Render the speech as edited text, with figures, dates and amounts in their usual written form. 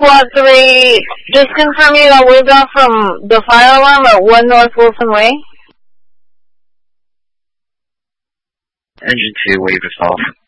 443, just confirm you got waved off from the fire alarm at 1 North Wilson Way. Engine 2, wave us off.